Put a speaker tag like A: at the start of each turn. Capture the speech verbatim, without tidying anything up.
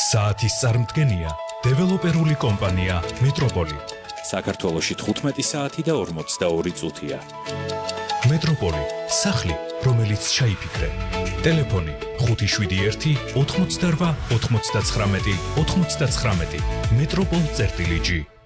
A: საათის წარმდგენია დეველოპერული კომპანია მეტროპოლი.
B: საქართველოში თხუთმეტი საათი და ორმოცდაორი წუთია.
A: მეტროპოლი, სახლი, რომელიც ჩაიფიქრე. ტელეფონი ხუთი შვიდი ერთი ოთხმოცდარვა ოთხმოცდაცხრამეტი ოთხმოცდაცხრამეტი. მეტროპოლ წერტილი ჯი.